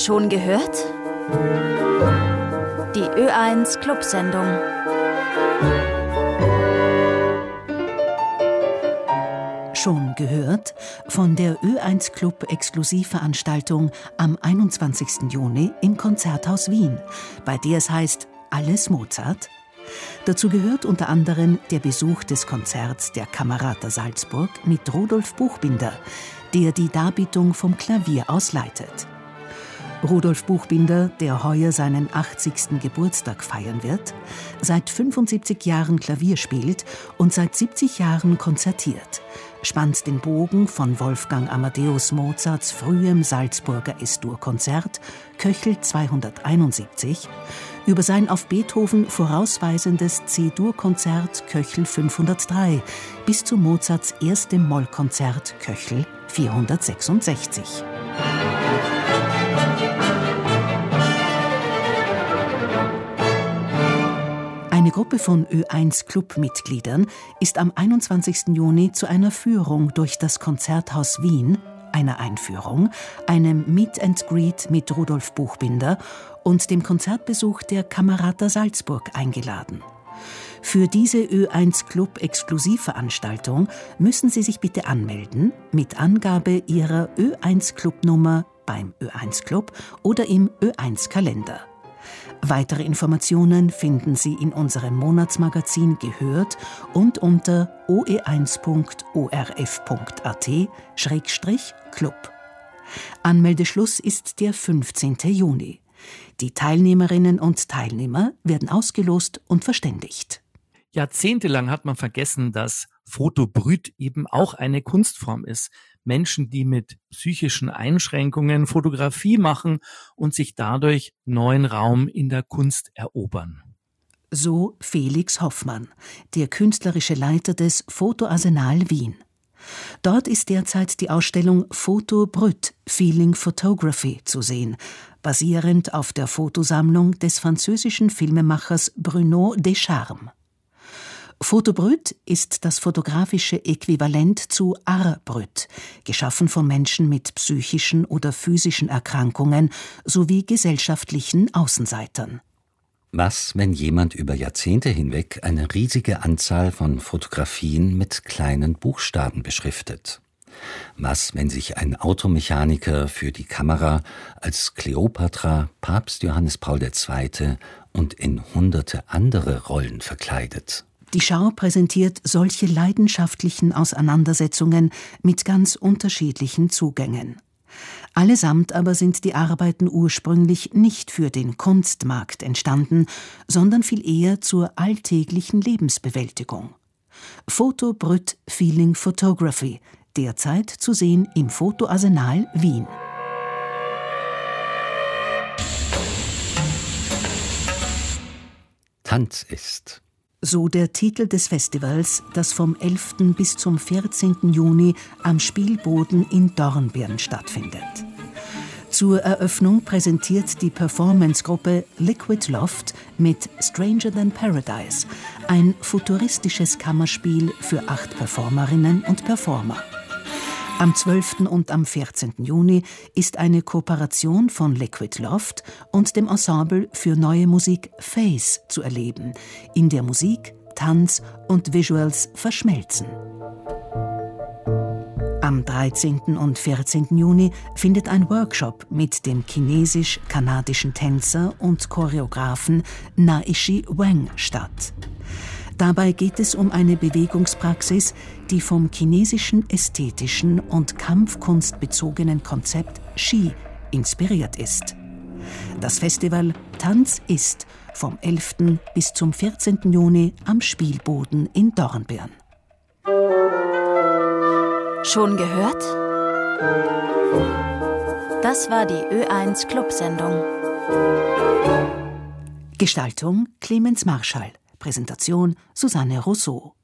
Schon gehört? Die Ö1 Clubsendung. Schon gehört von der Ö1 Club Exklusivveranstaltung am 21. Juni im Konzerthaus Wien, bei der es heißt Alles Mozart. Dazu gehört unter anderem der Besuch des Konzerts der Camerata Salzburg mit Rudolf Buchbinder, der die Darbietung vom Klavier aus leitet. Rudolf Buchbinder, der heuer seinen 80. Geburtstag feiern wird, seit 75 Jahren Klavier spielt und seit 70 Jahren konzertiert, spannt den Bogen von Wolfgang Amadeus Mozarts frühem Salzburger Es-Dur-Konzert Köchel 271 über sein auf Beethoven vorausweisendes C-Dur-Konzert Köchel 503 bis zu Mozarts erstem Mollkonzert Köchel 466. Eine Gruppe von Ö1-Club-Mitgliedern ist am 21. Juni zu einer Führung durch das Konzerthaus Wien, einer Einführung, einem Meet and Greet mit Rudolf Buchbinder und dem Konzertbesuch der Camerata Salzburg eingeladen. Für diese Ö1-Club-Exklusivveranstaltung müssen Sie sich bitte anmelden mit Angabe Ihrer Ö1-Club-Nummer beim Ö1-Club oder im Ö1-Kalender. Weitere Informationen finden Sie in unserem Monatsmagazin Gehört und unter oe1.orf.at/club. Anmeldeschluss ist der 15. Juni. Die Teilnehmerinnen und Teilnehmer werden ausgelost und verständigt. Jahrzehntelang hat man vergessen, dass Fotobrüt eben auch eine Kunstform ist. Menschen, die mit psychischen Einschränkungen Fotografie machen und sich dadurch neuen Raum in der Kunst erobern. So Felix Hoffmann, der künstlerische Leiter des Fotoarsenal Wien. Dort ist derzeit die Ausstellung Fotobrüt – Feeling Photography zu sehen, basierend auf der Fotosammlung des französischen Filmemachers Bruno Descharmes. Fotobrüt ist das fotografische Äquivalent zu Art-Brüt, geschaffen von Menschen mit psychischen oder physischen Erkrankungen sowie gesellschaftlichen Außenseitern. Was, wenn jemand über Jahrzehnte hinweg eine riesige Anzahl von Fotografien mit kleinen Buchstaben beschriftet? Was, wenn sich ein Automechaniker für die Kamera als Kleopatra, Papst Johannes Paul II. Und in hunderte andere Rollen verkleidet? Die Schau präsentiert solche leidenschaftlichen Auseinandersetzungen mit ganz unterschiedlichen Zugängen. Allesamt aber sind die Arbeiten ursprünglich nicht für den Kunstmarkt entstanden, sondern viel eher zur alltäglichen Lebensbewältigung. Fotobrüt – Feeling Photography, derzeit zu sehen im Fotoarsenal Wien. Tanz ist. So der Titel des Festivals, das vom 11. bis zum 14. Juni am Spielboden in Dornbirn stattfindet. Zur Eröffnung präsentiert die Performancegruppe Liquid Loft mit Stranger Than Paradise, ein futuristisches Kammerspiel für 8 Performerinnen und Performer. Am 12. und am 14. Juni ist eine Kooperation von Liquid Loft und dem Ensemble für neue Musik Face zu erleben, in der Musik, Tanz und Visuals verschmelzen. Am 13. und 14. Juni findet ein Workshop mit dem chinesisch-kanadischen Tänzer und Choreografen Naishi Wang statt. Dabei geht es um eine Bewegungspraxis, die vom chinesischen ästhetischen und kampfkunstbezogenen Konzept Qi inspiriert ist. Das Festival Tanz ist vom 11. bis zum 14. Juni am Spielboden in Dornbirn. Schon gehört? Das war die Ö1 Clubsendung. Gestaltung Clemens Marschall. Präsentation Susanne Rousseau.